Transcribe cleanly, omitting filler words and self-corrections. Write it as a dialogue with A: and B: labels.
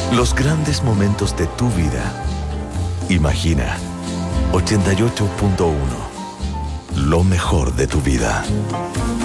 A: Los grandes momentos de tu vida. Imagina. 88.1. Lo mejor de tu vida.